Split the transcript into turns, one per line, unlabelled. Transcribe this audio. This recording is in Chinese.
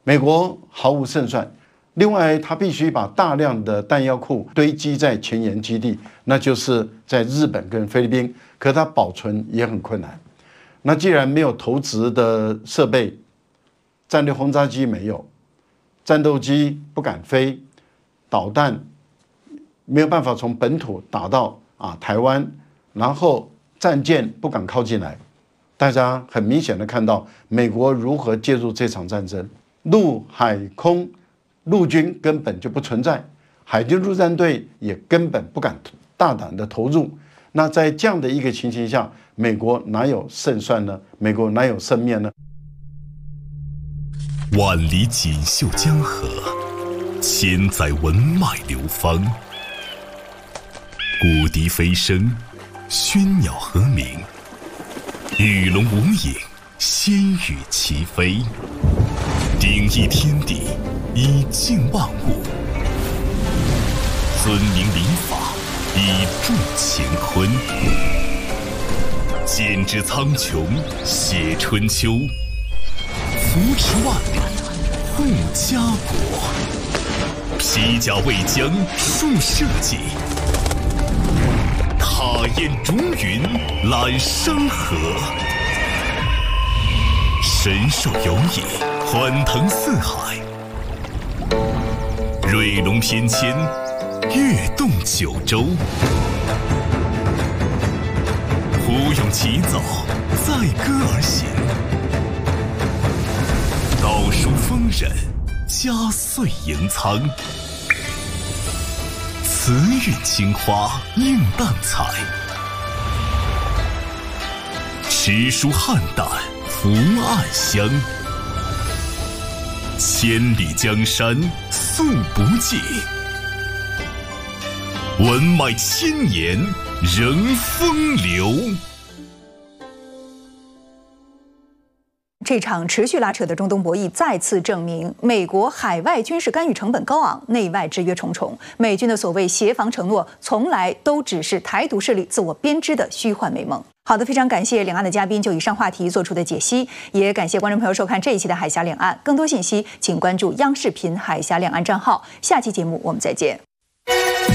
美国毫无胜算。另外，他必须把大量的弹药库堆积在前沿基地，那就是在日本跟菲律宾，可它保存也很困难。那既然没有投掷的设备，战略轰炸机没有，战斗机不敢飞，导弹没有办法从本土打到台湾，然后战舰不敢靠近来，大家很明显的看到美国如何介入这场战争，陆海空。陆军根本就不存在，海军陆战队也根本不敢大胆的投入。那在这样的一个情形下，美国哪有胜算呢？美国哪有胜面呢？
万里锦绣江河，千载文脉流芳。古笛飞声，喧鸟和鸣，与龙无影，仙羽齐飞。鼎益天地，以静万物；尊明礼法，以助乾坤。剪纸苍穹，写春秋；扶持万里，护家国。披甲为将，树社稷；踏雁逐云，揽山河。神兽游弋，欢腾四海；瑞龙翩跹，跃动九州。胡勇齐走，载歌而行；道书丰稔，家岁盈仓。慈韵青花，映淡彩；诗书汉淡，福暗香。千里江山素不尽，文脉千年仍风流。
这场持续拉扯的中东博弈再次证明，美国海外军事干预成本高昂，内外制约重重。美军的所谓协防承诺，从来都只是台独势力自我编织的虚幻美梦。好的，非常感谢两岸的嘉宾就以上话题做出的解析，也感谢观众朋友收看这一期的海峡两岸。更多信息，请关注央视频海峡两岸账号。下期节目我们再见。